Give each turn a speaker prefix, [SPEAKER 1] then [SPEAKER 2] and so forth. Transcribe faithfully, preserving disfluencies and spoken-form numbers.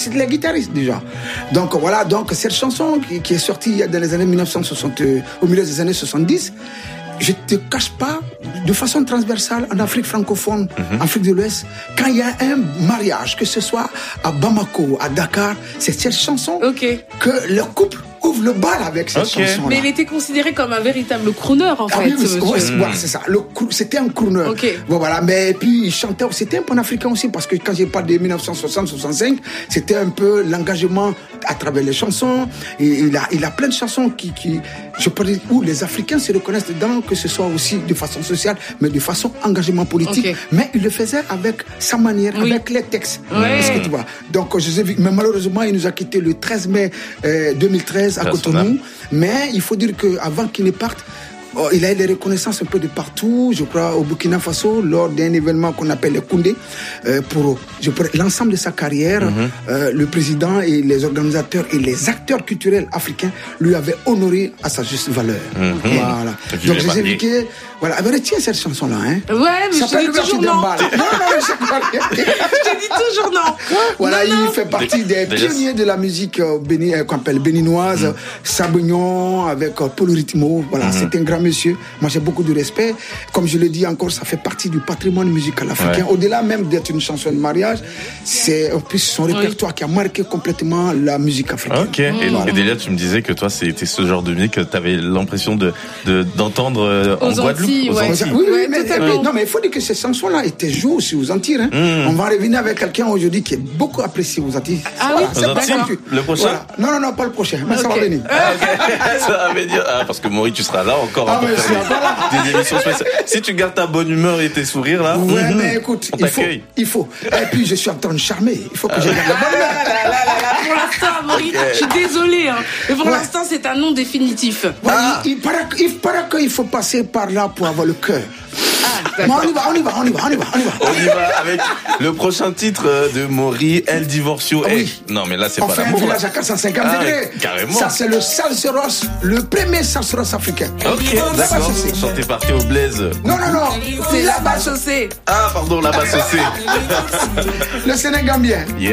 [SPEAKER 1] c'est les guitaristes déjà. Donc voilà, donc cette chanson qui, qui est sortie dans les années mille neuf cent soixante, au milieu des années soixante-dix, je te cache pas, de façon transversale, en Afrique francophone, mm-hmm. Afrique de l'Ouest, quand il y a un mariage, que ce soit à Bamako, à Dakar, c'est cette chanson
[SPEAKER 2] okay.
[SPEAKER 1] que le couple ouvre le bal avec cette okay. chanson-là.
[SPEAKER 2] Mais il était considéré comme un véritable crooner, en
[SPEAKER 1] ah,
[SPEAKER 2] fait.
[SPEAKER 1] Oui, oui, ouais, c'est, voilà, c'est ça. Le, c'était un crooner.
[SPEAKER 2] Okay.
[SPEAKER 1] Bon, voilà. Mais puis, il chantait, c'était un panafricain aussi, parce que quand je parle de mille neuf cent soixante soixante-cinq, c'était un peu l'engagement à travers les chansons. Et il a, il a plein de chansons qui, qui, je peux dire, où les Africains se reconnaissent dedans, que ce soit aussi de façon sociale, mais de façon engagement politique. Okay. Mais il le faisait avec sa manière, oui. avec les textes.
[SPEAKER 2] Ouais.
[SPEAKER 1] Est-ce que tu vois? Donc, je sais, mais malheureusement, il nous a quittés le treize mai euh, deux mille treize à Cotonou. Mais il faut dire qu'avant qu'il ne parte, oh, il a eu des reconnaissances un peu de partout, je crois au Burkina Faso, lors d'un événement qu'on appelle le Koundé. Euh, pour je crois, l'ensemble de sa carrière, mm-hmm. euh, le président et les organisateurs et les acteurs culturels africains lui avaient honoré à sa juste valeur. Mm-hmm. Voilà.
[SPEAKER 3] Je
[SPEAKER 1] Donc je sais que voilà, mais retiens cette chanson-là, hein.
[SPEAKER 2] Ouais, mais
[SPEAKER 1] ça
[SPEAKER 2] je te dis toujours non.
[SPEAKER 1] non, non, non,
[SPEAKER 2] je te dis toujours non.
[SPEAKER 1] Voilà,
[SPEAKER 2] non,
[SPEAKER 1] il
[SPEAKER 2] non.
[SPEAKER 1] fait partie des
[SPEAKER 3] Déjà,
[SPEAKER 1] pionniers de la musique euh, béni, euh, qu'on appelle béninoise, mm. Sabignon avec euh, Paul Ritmo. Voilà, mm-hmm. c'est un grand monsieur. Moi, j'ai beaucoup de respect. Comme je le dis encore, ça fait partie du patrimoine musical africain. Ouais. Au-delà même d'être une chanson de mariage, c'est en plus son répertoire oui. qui a marqué complètement la musique africaine.
[SPEAKER 3] Ok. Mm. Et, voilà. et Delia, tu me disais que toi, c'était ce genre de musique que tu avais l'impression de, de, d'entendre euh, en Guadeloupe.
[SPEAKER 2] Antilles,
[SPEAKER 3] aux
[SPEAKER 2] ouais.
[SPEAKER 3] Antilles.
[SPEAKER 1] Oui, oui,
[SPEAKER 2] ouais,
[SPEAKER 1] mais, mais, non, mais il faut dire que ces chansons-là étaient jouées aussi aux Antilles. Hein. Mm. On va revenir avec quelqu'un aujourd'hui qui est beaucoup apprécié aux Antilles.
[SPEAKER 2] Ah
[SPEAKER 1] voilà,
[SPEAKER 2] oui,
[SPEAKER 3] aux Antilles. Le prochain
[SPEAKER 1] voilà. Non, non, non, pas le prochain. Mais okay. ça va venir.
[SPEAKER 3] Ah, okay. Ça va venir. Ah, parce que Maury, tu seras là encore.
[SPEAKER 1] Ah,
[SPEAKER 3] hein,
[SPEAKER 1] mais c'est encore là.
[SPEAKER 3] Des émissions spéciales. Si tu gardes ta bonne humeur et tes sourires là.
[SPEAKER 1] Ouais,
[SPEAKER 3] mm-hmm,
[SPEAKER 1] mais écoute, il faut, il faut. Et puis je suis en train de charmer. Il faut que je garde la bonne humeur.
[SPEAKER 2] Pour l'instant, Maury, okay. je suis désolée, hein, mais pour ouais. l'instant, c'est un nom définitif.
[SPEAKER 1] Ouais, ah. il, il paraît, il paraît qu'il faut passer par là pour avoir le cœur.
[SPEAKER 2] Ah,
[SPEAKER 1] bon, on y va, on y va, on y va, on y va, on y va.
[SPEAKER 3] On y va avec le prochain titre de Maury, El Divorcio.
[SPEAKER 1] Oui.
[SPEAKER 3] Hey, non, mais là, c'est
[SPEAKER 1] on
[SPEAKER 3] pas
[SPEAKER 1] fait
[SPEAKER 3] l'amour.
[SPEAKER 1] Un village à quatre cent cinquante
[SPEAKER 3] ah,
[SPEAKER 1] degrés.
[SPEAKER 3] Carrément.
[SPEAKER 1] Ça, c'est le salseros, le premier salseros africain.
[SPEAKER 3] Ok, d'accord. Chantez parti au Blaise.
[SPEAKER 1] Non, non, non.
[SPEAKER 2] C'est la basse chaussée.
[SPEAKER 3] Ah, pardon, la basse chaussée.
[SPEAKER 1] Le Sénégambien.
[SPEAKER 3] Yeah.